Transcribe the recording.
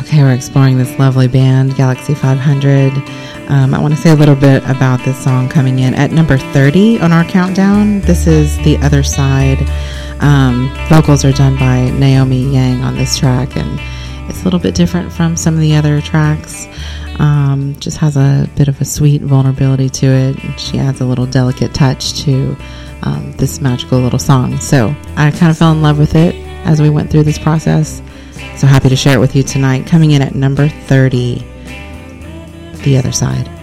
Okay, we're exploring this lovely band, Galaxy 500. I want to say a little bit about this song coming in at number 30 on our countdown. This is The Other Side. Vocals are done by Naomi Yang on this track, and it's a little bit different from some of the other tracks. Just has a bit of a sweet vulnerability to it. She adds a little delicate touch to this magical little song. So I kind of fell in love with it as we went through this process. So happy to share it with you tonight. Coming in at number 30, The Other Side.